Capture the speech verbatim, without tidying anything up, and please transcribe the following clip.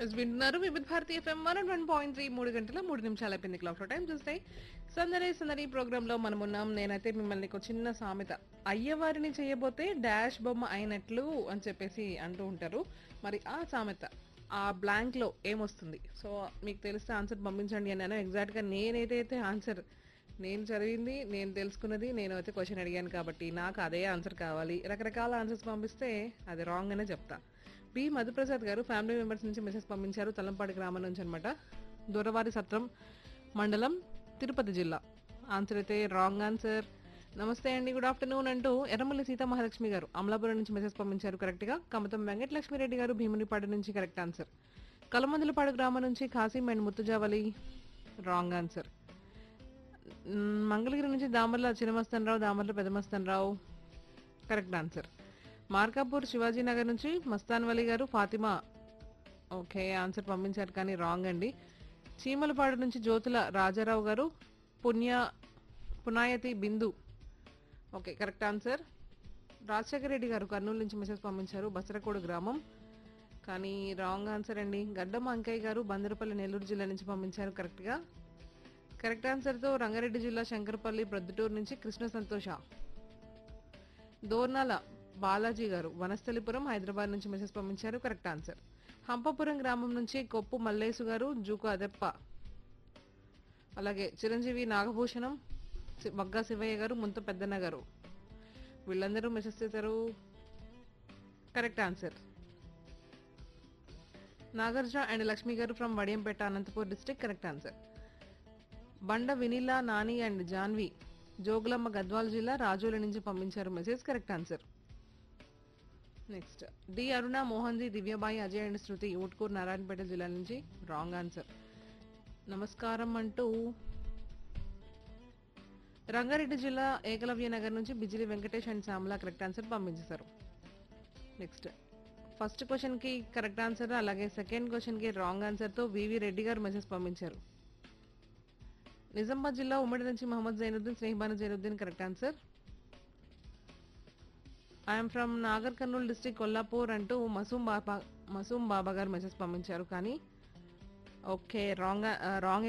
Yes వింటున్నారు వివిధ భారతీయ FM one one point three మూడు గంటల మూడు నిమిషాలు అయిపోయింది క్లాక్ లో టైం చూస్తే సందడి సందడి ప్రోగ్రామ్ లో మనం ఉన్నాం. నేనైతే మిమ్మల్ని ఒక చిన్న సామెత అయ్యవారిని చేయబోతే డాష్ బొమ్మ అయినట్లు అని చెప్పేసి అంటూ ఉంటారు. మరి ఆ సామెత ఆ బ్లాంక్ లో ఏమొస్తుంది? సో మీకు తెలిస్తే ఆన్సర్ పంపించండి అన్నాను. ఎగ్జాక్ట్ గా నేనైతే ఆన్సర్ నేను చదివింది నేను తెలుసుకున్నది నేను అయితే క్వశ్చన్ అడిగాను కాబట్టి నాకు అదే ఆన్సర్ కావాలి. రకరకాల ఆన్సర్స్ పంపిస్తే అది రాంగ్ అనే చెప్తా. బి మధుప్రసాద్ గారు ఫ్యామిలీ మెంబర్స్ నుంచి మెసేజ్ పంపించారు తలంపాడి గ్రామం నుంచి అనమాట. దొరవారి సత్రం మండలం తిరుపతి జిల్లా. ఆన్సర్ అయితే రాంగ్ ఆన్సర్. నమస్తే అండి గుడ్ ఆఫ్టర్నూన్ అంటూ ఎర్రమల్లి సీతామహాలక్ష్మి గారు అమలాపురం నుంచి మెసేజ్ పంపించారు కరెక్ట్ గా. కమతం వెంకటలక్ష్మిరెడ్డి గారు భీమునిపాడు నుంచి కరెక్ట్ ఆన్సర్. కలమందులపాడు గ్రామం నుంచి Qasim and Muthujavali wrong answer. మ్, మంగళగిరి నుంచి దామర్ల చినమస్తన్ రావు దామర్ల పెదమస్తన్ రావు కరెక్ట్ ఆన్సర్. మార్కాపూర్ శివాజీనగర్ నుంచి మస్తాన్ వలి గారు ఫాతిమా ఓకే ఆన్సర్ పంపించారు కానీ రాంగ్ అండి. చీమలపాడు నుంచి జ్యోతుల రాజారావు గారు పుణ్య పునాయతి బిందు okay correct answer. Rajasekhara Reddy గారు కర్నూలు నుంచి మెసేజ్ పంపించారు బసరకోడు గ్రామం కానీ రాంగ్ ఆన్సర్ అండి. గడ్డం అంకయ్య గారు బందరపల్లి నెల్లూరు జిల్లా నుంచి పంపించారు కరెక్ట్గా. కరెక్ట్ ఆన్సర్తో రంగారెడ్డి జిల్లా శంకరపల్లి ప్రొద్దుటూరు నుంచి కృష్ణ సంతోష. దోర్నాల బాలాజీ గారు వనస్థలిపురం హైదరాబాద్ నుంచి మెసేజ్ పంపించారు కరెక్ట్ ఆన్సర్. హంపపురం గ్రామం నుంచి కొప్పు మల్లేసు గారు జూకు అదెప్ప అలాగే చిరంజీవి నాగభూషణం సి- వగ్గా శివయ్య గారు ముంత పెద్దన్న గారు వీళ్ళందరూ మెసేజ్ చేశారు correct answer. Nagarjuna and Lakshmi గారు from Vadiyampeta Anantapur district correct answer. బండ వినిలా నాని అండ్ జాన్వి జోగులమ్మ గద్వాల జిల్లా రాజోల నుంచి పంపించారు message correct answer. Next D Aruna Mohan G Divyabai Ajay and శృతి ఊట్కూర్ నారాయణపేట జిల్లా నుంచి రాంగ్ ఆన్సర్. నమస్కారం అంటూ రంగారెడ్డి జిల్లా ఏకలవ్య నగర్ నుంచి Bijili Venkatesh and Shyamala correct answer పంపించేశారు. నెక్స్ట్ ఫస్ట్ క్వశ్చన్ కి కరెక్ట్ ఆన్సర్ అలాగే సెకండ్ క్వశ్చన్ కి రాంగ్ ఆన్సర్ తో వివి రెడ్డి గారు మెసేజ్ పంపించారు. నిజామాబాద్ జిల్లా ఉమ్మడి నుంచి Mohammed Zainuddin Snehibanu Zainuddin correct answer. I'm from Nagar Kurnool district Kollapur అంటూ మసూమ్ బాబా మసూమ్ బాబా గారు మెసేజ్ పంపించారు కానీ ఓకే రాంగ్ రాంగ్